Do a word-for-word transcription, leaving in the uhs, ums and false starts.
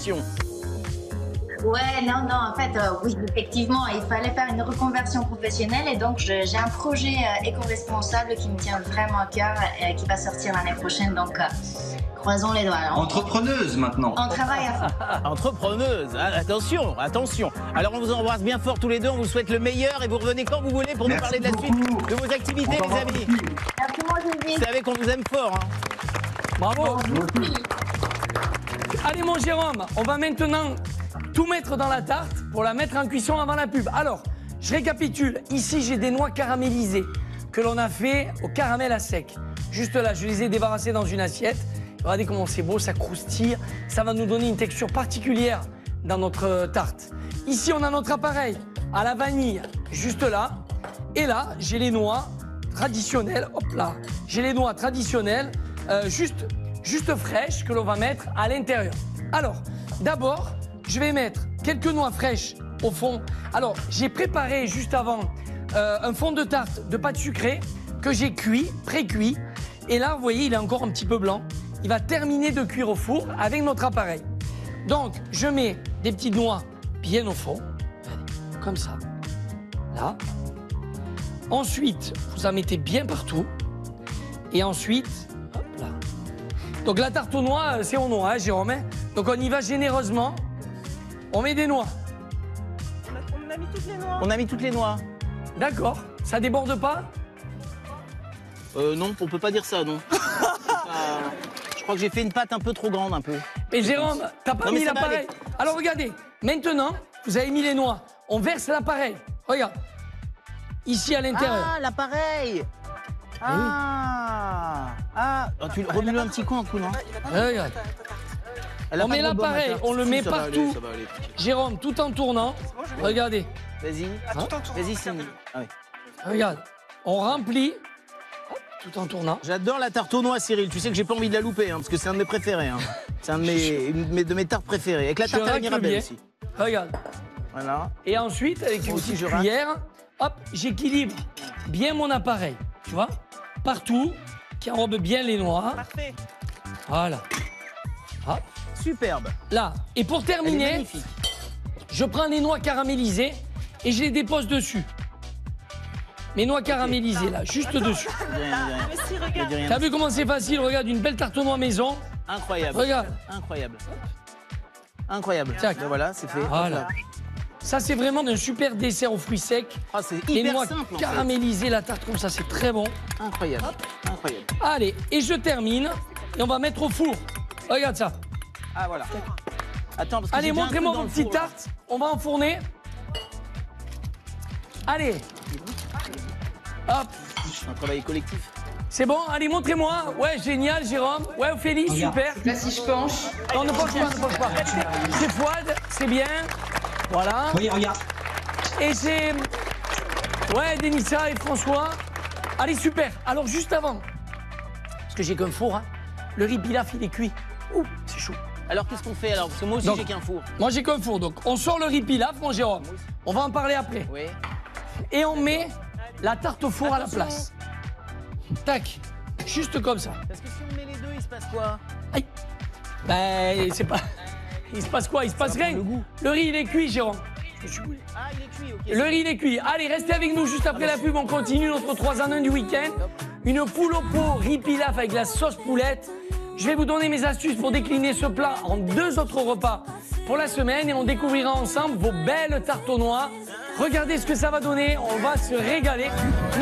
reconversion. Ouais, non, non, en fait, euh, oui, effectivement, il fallait faire une reconversion professionnelle et donc je- j'ai un projet euh, éco-responsable qui me tient vraiment à cœur et qui va sortir l'année prochaine, donc euh, croisons les doigts. On, Entrepreneuse maintenant. on travaille à fond. Entrepreneuse, ah, attention, attention. Alors on vous embrasse bien fort tous les deux, on vous souhaite le meilleur et vous revenez quand vous voulez pour nous Merci parler de la beaucoup. suite de vos activités, On va les amis. voir. Merci, moi, Julie. Vous savez qu'on vous aime fort. Hein. Bravo. Allez mon Jérôme, on va maintenant tout mettre dans la tarte pour la mettre en cuisson avant la pub. Alors, je récapitule. Ici, j'ai des noix caramélisées que l'on a fait au caramel à sec. Juste là, je les ai débarrassées dans une assiette. Regardez comment c'est beau, ça croustille. Ça va nous donner une texture particulière dans notre tarte. Ici, on a notre appareil à la vanille, juste là. Et là, j'ai les noix traditionnelles. Hop là, j'ai les noix traditionnelles, euh, juste, juste fraîches que l'on va mettre à l'intérieur. Alors, d'abord, je vais mettre quelques noix fraîches au fond. Alors, j'ai préparé juste avant euh, un fond de tarte de pâte sucrée que j'ai cuit, pré-cuit. Et là, vous voyez, il est encore un petit peu blanc. Il va terminer de cuire au four avec notre appareil. Donc, je mets des petites noix bien au fond, comme ça, là. Ensuite, vous en mettez bien partout. Et ensuite, hop là. Donc la tarte aux noix, c'est au noix, hein, Jérôme. Hein. Donc on y va généreusement. On met des noix. On a, on a mis toutes les noix. On a mis toutes les noix. D'accord. Ça déborde pas? Euh, non, on peut pas dire ça, non. Euh, je crois que j'ai fait une pâte un peu trop grande, un peu. Mais Jérôme, t'as pas Non, mais mis ça va l'appareil. Alors regardez, maintenant, vous avez mis les noix. On verse l'appareil. Regarde. Ici à l'intérieur. Ah, l'appareil. Ah, ah, oh, tu remets-le un petit coup, un coup, non? Regarde. Elle a On pas met de rebord, l'appareil, ma tarte. on le Si, met ça va partout. aller, ça va aller. Jérôme, tout en tournant. Regardez. Vas-y, Ah, tout en tournant. vas-y, ça Cindy. s'appelle. Ah, oui. Regarde. On remplit. Hop, tout en tournant. J'adore la tarte aux noix, Cyril. Tu sais que j'ai pas envie de la louper, hein, parce que c'est un de mes préférés. Hein. C'est un de mes, une de mes, de mes tartes préférées. Avec la Je tarte à la racle Mirabelle bien. aussi. Regarde. Voilà. Et ensuite, avec une Moi aussi, petite je racle. cuillère, hop, j'équilibre bien mon appareil. Tu vois? Partout, qui enrobe bien les noix. Parfait. Voilà. Hop, Superbe. là. Et pour Elle est terminer, magnifique. je prends les noix caramélisées et je les dépose dessus. Mes noix caramélisées, là, juste dessus. Je dis rien, je dis rien. Mais si, Je dis regarde. rien. T'as vu comment c'est facile? Regarde, une belle tarte aux noix maison. Incroyable. Regarde. Incroyable. Incroyable. Tac. Ben voilà, c'est fait. Voilà. Ça, c'est vraiment un super dessert aux fruits secs. Ah, c'est Les hyper noix simple. En fait. caramélisées, la tarte comme ça, c'est très bon. Incroyable. Incroyable. Allez, et je termine. Et on va mettre au four. Regarde ça. Ah, voilà. Attends, parce que Allez, j'ai déjà un montrez-moi truc dans vos le petites four, là. tartes. On va enfourner. Allez. Hop. C'est un travail collectif. C'est bon, allez, montrez-moi. Ouais, génial, Jérôme. Ouais, Ophélie, super. Là, si je penche. Non, ne penche pas, ne penche pas. C'est Fouad, c'est bien. Voilà. Oui, regarde. Et c'est... Ouais, Denissa et François. Allez, super. Alors, juste avant, parce que j'ai qu'un four, hein, le riz pilaf, il est cuit. Ouh, c'est chaud. Alors, qu'est-ce qu'on fait alors? Parce que moi aussi, Donc- j'ai qu'un four. Moi, j'ai qu'un four, donc on sort le riz pilaf, mon Jérôme. On va en parler après. Oui. Et on met la tarte au four à la place. Tac. Juste comme ça. Parce que si on met les deux, il se passe quoi? Aïe. Ben, c'est pas... Il se passe quoi? Il se passe Ça va rien. prendre le goût. Le riz, il est cuit, Jérôme. Ah, il est cuit, ok. Le riz, il est cuit. Allez, restez avec nous juste après la pub. On continue notre trois en un du week-end. Une poule au pot, riz pilaf avec la sauce poulette. Je vais vous donner mes astuces pour décliner ce plat en deux autres repas pour la semaine. Et on découvrira ensemble vos belles tartes aux noix. Regardez ce que ça va donner. On va se régaler.